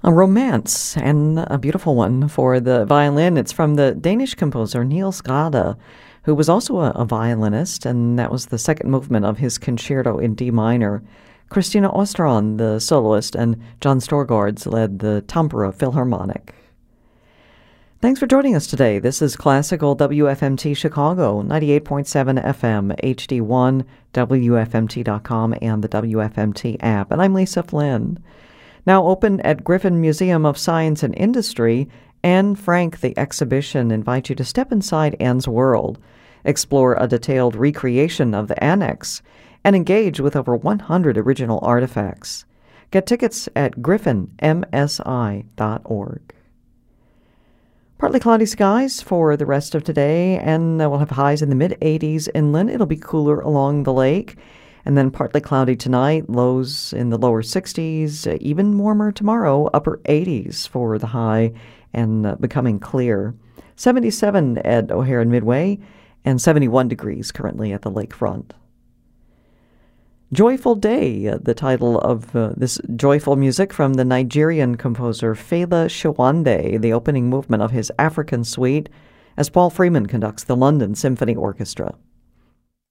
A romance, and a beautiful one for the violin. It's from the Danish composer Niels Gade, who was also a violinist, and that was the second movement of his concerto in D minor. Christina Ostron, the soloist, and John Storgårds led the Tampere Philharmonic. Thanks for joining us today. This is Classical WFMT Chicago, 98.7 FM, HD1, WFMT.com, and the WFMT app. And I'm Lisa Flynn. Now open at Griffin Museum of Science and Industry, Anne Frank, the exhibition, invites you to step inside Anne's world, explore a detailed recreation of the annex, and engage with over 100 original artifacts. Get tickets at griffinmsi.org. Partly cloudy skies for the rest of today, and we'll have highs in the mid-80s inland. It'll be cooler along the lake. And then partly cloudy tonight, lows in the lower 60s, even warmer tomorrow, upper 80s for the high, and becoming clear. 77 at O'Hare and Midway, and 71 degrees currently at the lakefront. Joyful Day, the title of this joyful music from the Nigerian composer Fela Shawande, the opening movement of his African Suite, as Paul Freeman conducts the London Symphony Orchestra.